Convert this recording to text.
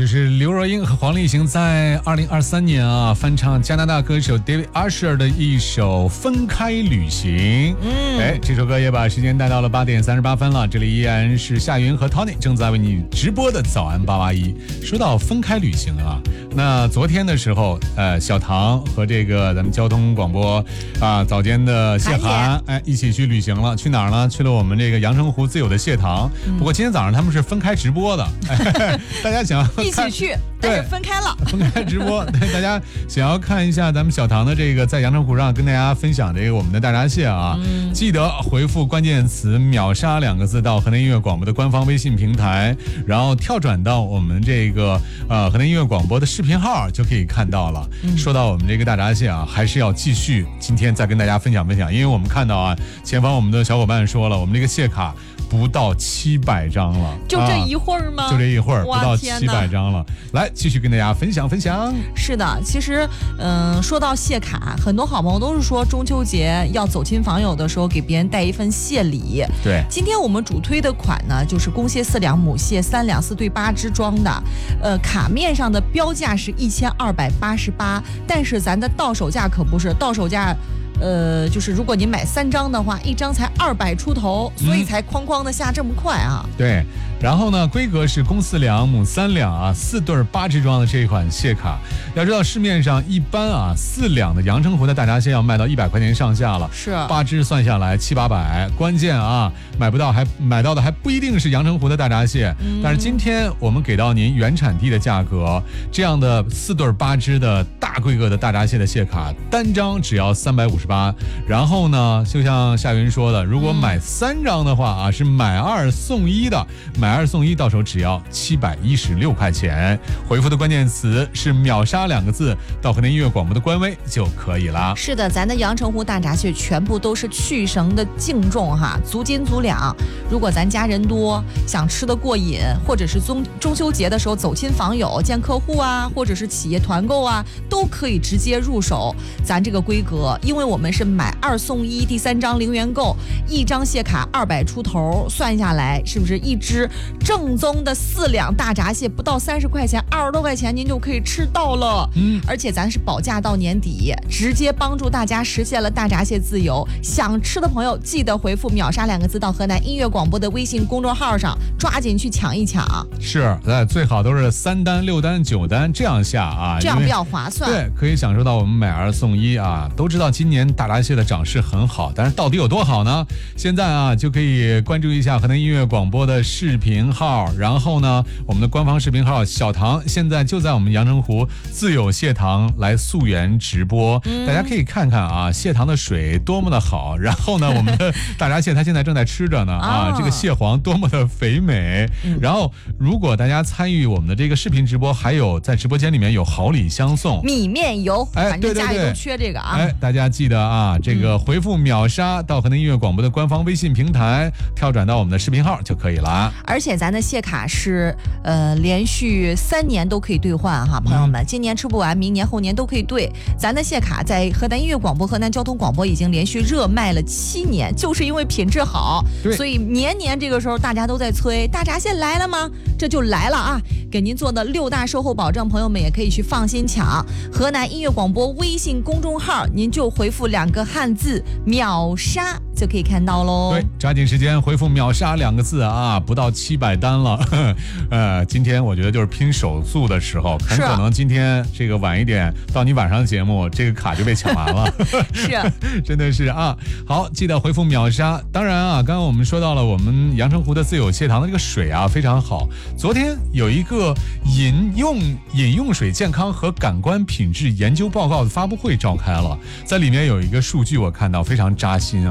就是刘若英和黄立行在2023年翻唱加拿大歌手 David Usher 的一首《分开旅行》。这首歌也把时间带到了8点38分了。这里依然是夏云和 Tony 正在为你直播的早安881。说到分开旅行那昨天的时候，小唐和这个咱们交通广播早间的谢涵，一起去旅行了。去哪儿呢？去了我们这个阳澄湖自有的蟹塘。不过今天早上他们是分开直播的，大家想要一起去，但是分开了， 分开直播。对，大家想要看一下咱们小唐的这个在阳澄湖上跟大家分享这个我们的大闸蟹记得回复关键词秒杀2个字到河南音乐广播的官方微信平台，然后跳转到我们这个河南音乐广播的视频号就可以看到了。说到我们这个大闸蟹还是要继续今天再跟大家分享分享，因为我们看到前方我们的小伙伴说了，我们这个蟹卡不到700张了， 就这一会儿吗？ 就这一会儿，不到700张了。来，继续跟大家分享分享。 是的，其实说到蟹卡，很多好朋友都是说中秋节要走亲访友的时候给别人带一份蟹礼。 对， 今天我们主推的款呢，就是公蟹4两，母蟹3两，4对8只装的。卡面上的标价是1288，但是咱的到手价可不是到手价。就是如果您买3张的话，1张才200出头，所以才哐哐的下这么快对，然后呢，规格是公4两，母3两4对8只装的这一款蟹卡。要知道市面上一般4两的阳澄湖的大闸蟹要卖到100块钱上下了， 是 8只算下来700-800，关键买到的还不一定是阳澄湖的大闸蟹。但是今天我们给到您原产地的价格，这样的4对8只的大规格的大闸蟹的蟹卡，单张只要358。然后呢，就像夏云说的，如果买3张的话是买2送1的，买2送1到手只要716块钱。回复的关键词是秒杀2个字到河南音乐广播的官微就可以了。 是的，咱的阳澄湖大闸蟹全部都是去绳的净重足斤足两。如果咱家人多，想吃得过瘾，或者是中秋节的时候走亲访友见客户或者是企业团购都可以直接入手咱这个规格。因为我们是买2送1，第3张零元购，1张蟹卡200出头，算下来是不是一只正宗的4两大闸蟹不到30块钱，20多块钱您就可以吃到了。而且咱是保价到年底，直接帮助大家实现了大闸蟹自由。想吃的朋友记得回复秒杀2个字到河南音乐广播的微信公众号上，抓紧去抢一抢。 是，最好都是3单、6单、9单这样下这样比较划算。 对，可以享受到我们买2送1都知道今年大闸蟹的涨势很好，但是到底有多好呢？现在就可以关注一下河南音乐广播的视频号，然后呢，我们的官方视频号小唐现在就在我们阳澄湖自有蟹塘来溯源直播，大家可以看看蟹塘的水多么的好，然后呢，我们的大闸蟹它现在正在吃着呢这个蟹黄多么的肥美。然后如果大家参与我们的这个视频直播，还有在直播间里面有好礼相送， 米面油，反正家里都缺这个大家记得这个回复秒杀到河南音乐广播的官方微信平台，跳转到我们的视频号就可以了。 而且咱的蟹卡是连续3年都可以兑换朋友们，今年吃不完，明年后年都可以兑。咱的蟹卡在河南音乐广播、河南交通广播已经连续热卖了7年，就是因为品质好，所以年年这个时候大家都在催大闸蟹来了吗？这就来了给您做的6大售后保证，朋友们也可以去放心抢。河南音乐广播微信公众号，您就回复2个汉字秒杀就可以看到喽。 对，抓紧时间回复秒杀2个字不到700单了。今天我觉得就是拼手速的时候，很可能今天这个晚一点到你晚上的节目，这个卡就被抢完了。 是， 真的是好，记得回复秒杀。当然刚刚我们说到了我们阳澄湖的自有蟹塘的这个水非常好。昨天有一个饮用水健康和感官品质研究报告的发布会召开了，在里面有一个数据我看到非常扎心